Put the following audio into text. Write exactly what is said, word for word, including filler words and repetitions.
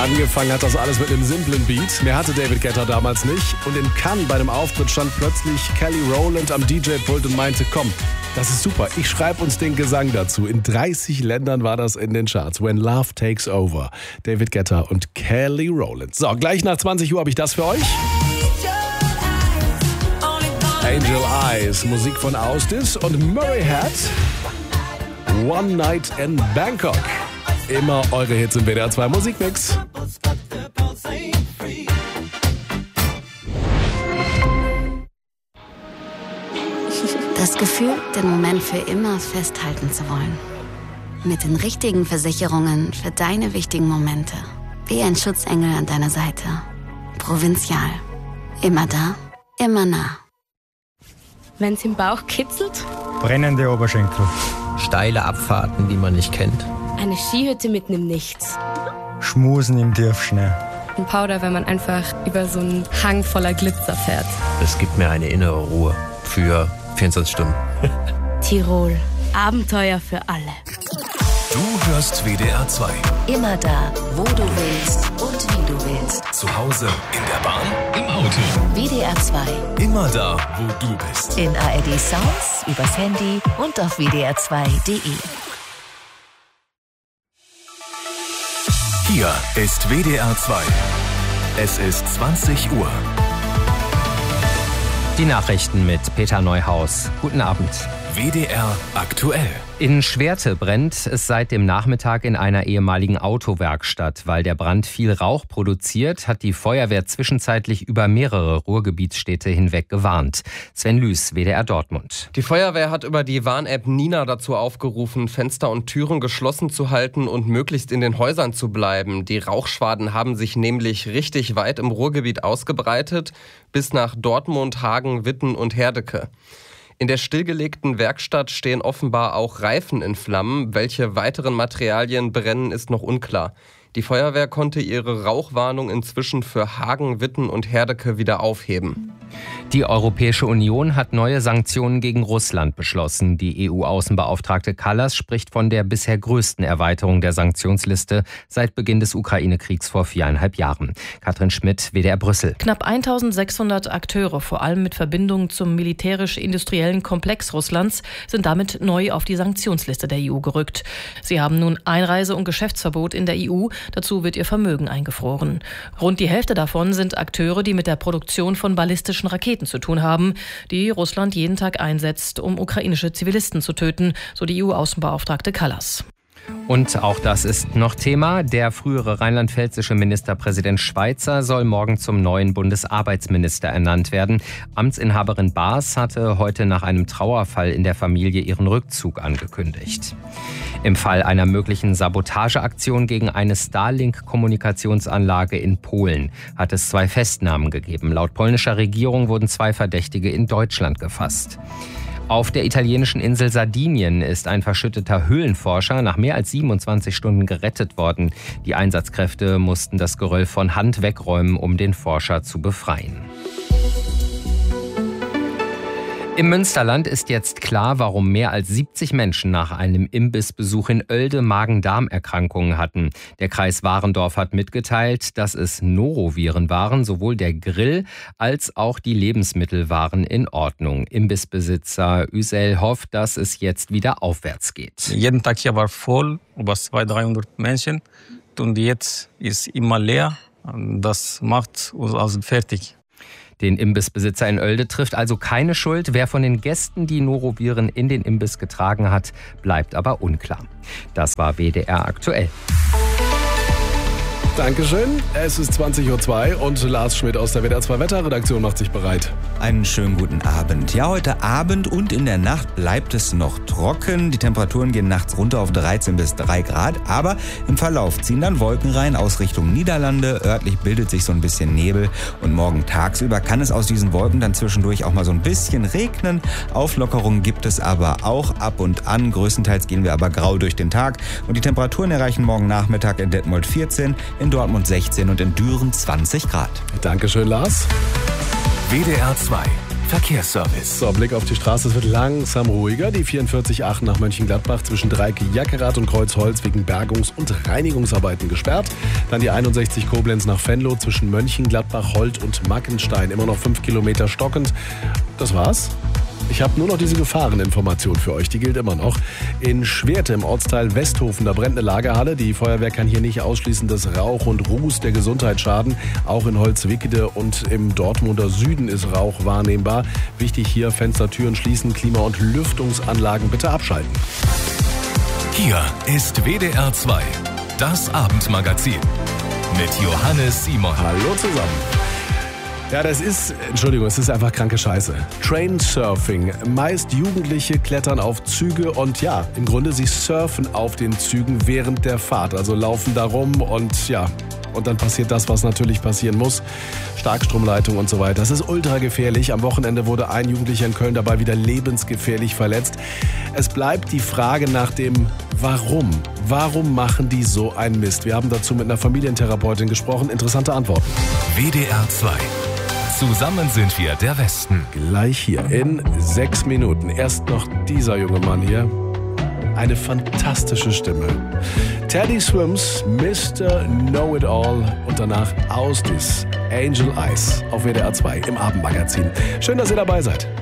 Angefangen hat das alles mit einem simplen Beat. Mehr hatte David Guetta damals nicht. Und in Cannes bei dem Auftritt stand plötzlich Kelly Rowland am D J-Pult und meinte, komm, das ist super, ich schreibe uns den Gesang dazu. In dreißig Ländern war das in den Charts. When Love Takes Over. David Guetta und Kelly Rowland. So, gleich nach zwanzig Uhr habe ich das für euch. Angel Eyes, Musik von Austis und Murray Head. One Night in Bangkok. Immer eure Hits im W D R zwei Musikmix. Das Gefühl, den Moment für immer festhalten zu wollen. Mit den richtigen Versicherungen für deine wichtigen Momente. Wie ein Schutzengel an deiner Seite. Provinzial. Immer da, immer nah. Wenn's im Bauch kitzelt? Brennende Oberschenkel. Steile Abfahrten, die man nicht kennt. Eine Skihütte mitten im Nichts. Schmusen im Tiefschnee. Ein Powder, wenn man einfach über so einen Hang voller Glitzer fährt. Es gibt mir eine innere Ruhe für vierundzwanzig Stunden. Tirol. Abenteuer für alle. Du hörst W D R zwei. Immer da, wo du willst und wie du willst. Zu Hause, in der Bahn, im Auto. W D R zwei. Immer da, wo du bist. In A R D Sounds, übers Handy und auf w d r zwei punkt d e. Hier ist W D R zwei. Es ist zwanzig Uhr. Die Nachrichten mit Peter Neuhaus. Guten Abend. W D R aktuell. In Schwerte brennt es seit dem Nachmittag in einer ehemaligen Autowerkstatt. Weil der Brand viel Rauch produziert, hat die Feuerwehr zwischenzeitlich über mehrere Ruhrgebietsstädte hinweg gewarnt. Sven Lüß, W D R Dortmund. Die Feuerwehr hat über die Warn-App Nina dazu aufgerufen, Fenster und Türen geschlossen zu halten und möglichst in den Häusern zu bleiben. Die Rauchschwaden haben sich nämlich richtig weit im Ruhrgebiet ausgebreitet, bis nach Dortmund, Hagen, Witten und Herdecke. In der stillgelegten Werkstatt stehen offenbar auch Reifen in Flammen. Welche weiteren Materialien brennen, ist noch unklar. Die Feuerwehr konnte ihre Rauchwarnung inzwischen für Hagen, Witten und Herdecke wieder aufheben. Die Europäische Union hat neue Sanktionen gegen Russland beschlossen. Die E U-Außenbeauftragte Kallas spricht von der bisher größten Erweiterung der Sanktionsliste seit Beginn des Ukraine-Kriegs vor viereinhalb Jahren. Katrin Schmidt, W D R Brüssel. Knapp eintausendsechshundert Akteure, vor allem mit Verbindung zum militärisch-industriellen Komplex Russlands, sind damit neu auf die Sanktionsliste der E U gerückt. Sie haben nun Einreise- und Geschäftsverbot in der E U. Dazu wird ihr Vermögen eingefroren. Rund die Hälfte davon sind Akteure, die mit der Produktion von ballistischen Raketen zu tun haben, die Russland jeden Tag einsetzt, um ukrainische Zivilisten zu töten, so die E U-Außenbeauftragte Kallas. Und auch das ist noch Thema. Der frühere rheinland-pfälzische Ministerpräsident Schweizer soll morgen zum neuen Bundesarbeitsminister ernannt werden. Amtsinhaberin Baas hatte heute nach einem Trauerfall in der Familie ihren Rückzug angekündigt. Im Fall einer möglichen Sabotageaktion gegen eine Starlink-Kommunikationsanlage in Polen hat es zwei Festnahmen gegeben. Laut polnischer Regierung wurden zwei Verdächtige in Deutschland gefasst. Auf der italienischen Insel Sardinien ist ein verschütteter Höhlenforscher nach mehr als siebenundzwanzig Stunden gerettet worden. Die Einsatzkräfte mussten das Geröll von Hand wegräumen, um den Forscher zu befreien. Im Münsterland ist jetzt klar, warum mehr als siebzig Menschen nach einem Imbissbesuch in Oelde Magen-Darm-Erkrankungen hatten. Der Kreis Warendorf hat mitgeteilt, dass es Noroviren waren. Sowohl der Grill als auch die Lebensmittel waren in Ordnung. Imbissbesitzer Üsel hofft, dass es jetzt wieder aufwärts geht. Jeden Tag hier war voll, über zweihundert, dreihundert Menschen. Und jetzt ist immer leer. Das macht uns also fertig. Den Imbissbesitzer in Oelde trifft also keine Schuld. Wer von den Gästen die Noroviren in den Imbiss getragen hat, bleibt aber unklar. Das war W D R aktuell. Dankeschön. Es ist zwanzig Uhr zwei und Lars Schmidt aus der W D R zwei Wetterredaktion macht sich bereit. Einen schönen guten Abend. Ja, heute Abend und in der Nacht bleibt es noch trocken. Die Temperaturen gehen nachts runter auf dreizehn bis drei Grad. Aber im Verlauf ziehen dann Wolken rein aus Richtung Niederlande. Örtlich bildet sich so ein bisschen Nebel. Und morgen tagsüber kann es aus diesen Wolken dann zwischendurch auch mal so ein bisschen regnen. Auflockerungen gibt es aber auch ab und an. Größtenteils gehen wir aber grau durch den Tag. Und die Temperaturen erreichen morgen Nachmittag in Detmold vierzehn, in Dortmund sechzehn und in Düren zwanzig Grad. Dankeschön, Lars. W D R zwei. Verkehrsservice. So, Blick auf die Straße, es wird langsam ruhiger. Die vierundvierzig Aachen nach Mönchengladbach zwischen Dreieck, Jackerath und Kreuzholz wegen Bergungs- und Reinigungsarbeiten gesperrt. Dann die einundsechzig Koblenz nach Venlo zwischen Mönchengladbach, Holt und Mackenstein. Immer noch fünf Kilometer stockend. Das war's. Ich habe nur noch diese Gefahreninformation für euch, die gilt immer noch. In Schwerte im Ortsteil Westhofen, da brennt eine Lagerhalle. Die Feuerwehr kann hier nicht ausschließen, dass Rauch und Ruß der Gesundheit schaden. Auch in Holzwickede und im Dortmunder Süden ist Rauch wahrnehmbar. Wichtig hier, Fenster, Türen schließen, Klima- und Lüftungsanlagen bitte abschalten. Hier ist W D R zwei, das Abendmagazin mit Johannes Simon. Hallo zusammen. Ja, das ist, Entschuldigung, es ist einfach kranke Scheiße. Trainsurfing. Meist Jugendliche klettern auf Züge und ja, im Grunde sie surfen auf den Zügen während der Fahrt. Also laufen da rum und ja, und dann passiert das, was natürlich passieren muss. Starkstromleitung und so weiter. Das ist ultra gefährlich. Am Wochenende wurde ein Jugendlicher in Köln dabei wieder lebensgefährlich verletzt. Es bleibt die Frage nach dem Warum. Warum machen die so einen Mist? Wir haben dazu mit einer Familientherapeutin gesprochen. Interessante Antworten. W D R zwei. Zusammen sind wir der Westen. Gleich hier in sechs Minuten. Erst noch dieser junge Mann hier. Eine fantastische Stimme. Teddy Swims, Mister Know-It-All und danach Austis, Angel Eyes auf W D R zwei im Abendmagazin. Schön, dass ihr dabei seid.